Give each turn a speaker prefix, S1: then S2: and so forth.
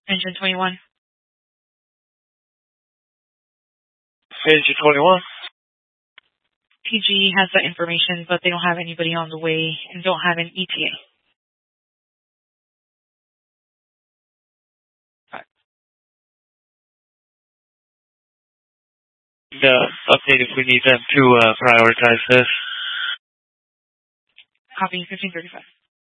S1: Engine 21.
S2: Engine 21.
S1: PG has that information, but they don't have anybody on the way and don't have an ETA.
S2: Update if we need them to prioritize this.
S1: Copy 1535.